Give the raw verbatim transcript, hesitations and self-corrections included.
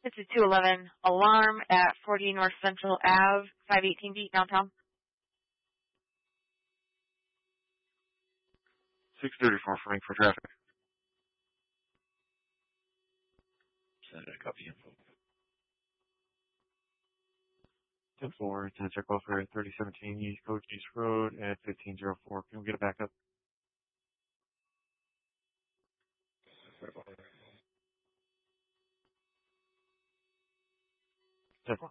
This is two eleven Alarm at forty North Central Ave, five eighteen feet downtown. six thirty-four for for traffic. Send a copy info. ten four, ten circle for thirty seventeen East Coast East Road at fifteen oh four. Can we get it back up?